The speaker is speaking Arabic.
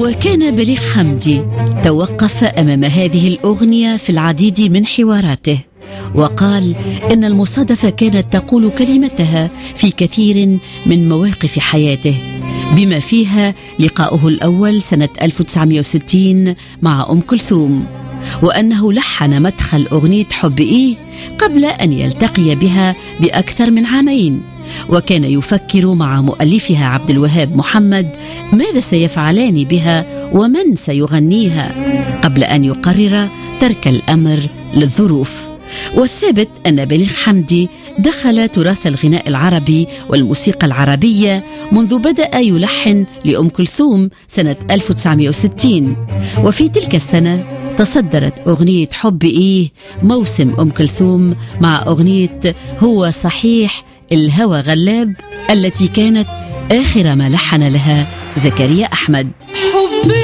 وكان بليغ حمدي توقف أمام هذه الأغنية في العديد من حواراته، وقال إن المصادفة كانت تقول كلمتها في كثير من مواقف حياته، بما فيها لقاؤه الأول سنة 1960 مع أم كلثوم، وأنه لحن مدخل أغنية حب إيه قبل أن يلتقي بها بأكثر من عامين، وكان يفكر مع مؤلفها عبد الوهاب محمد ماذا سيفعلان بها ومن سيغنيها قبل أن يقرر ترك الأمر للظروف. والثابت أن بليغ حمدي دخل تراث الغناء العربي والموسيقى العربية منذ بدأ يلحن لأم كلثوم سنة 1960، وفي تلك السنة تصدرت أغنية حب إيه موسم أم كلثوم مع أغنية هو صحيح الهوى غلاب التي كانت آخر ما لحن لها زكريا أحمد.